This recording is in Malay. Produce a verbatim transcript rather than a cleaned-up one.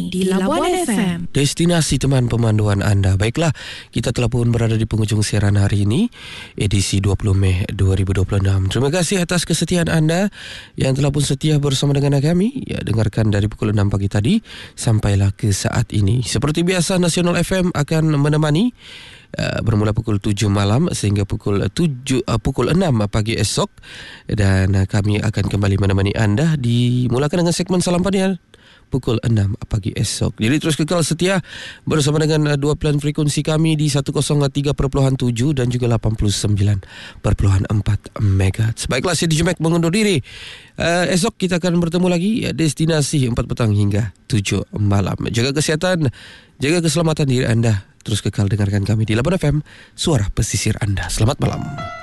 kami di Labuan F M, destinasi teman pemanduan anda. Baiklah, kita telah pun berada di penghujung siaran hari ini, edisi dua puluh Mei dua ribu dua puluh enam. Terima kasih atas kesetiaan anda yang telah pun setia bersama dengan kami. Ya, dengarkan dari pukul enam pagi tadi sampailah ke saat ini. Seperti biasa, Nasional F M akan menemani Uh, bermula pukul tujuh malam sehingga pukul tujuh uh, pukul enam pagi esok, dan uh, kami akan kembali menemani anda dimulakan dengan segmen Salam Padial pukul enam pagi esok. Jadi terus kekal setia bersama dengan uh, dua pilihan frekuensi kami di seratus tiga perpuluhan tujuh dan juga lapan puluh sembilan perpuluhan empat megahertz. Baiklah, saya D J Mac mengundur diri. Uh, esok kita akan bertemu lagi, ya, destinasi empat petang hingga tujuh malam. Jaga kesihatan, jaga keselamatan diri anda. Terus kekal dengarkan kami di Labuan F M, suara pesisir anda. Selamat malam.